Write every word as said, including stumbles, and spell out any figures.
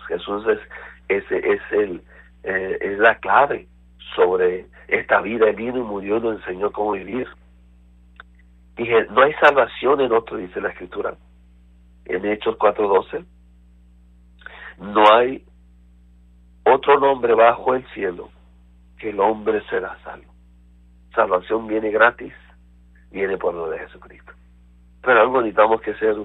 Jesús es, es, es, el, eh, es la clave sobre esta vida. Él vino y murió y nos enseñó cómo vivir. Dije, no hay salvación en otro, dice la Escritura. En Hechos cuatro doce, no hay otro nombre bajo el cielo que el hombre será salvo. Salvación viene gratis, viene por lo de Jesucristo. Pero algo necesitamos que ser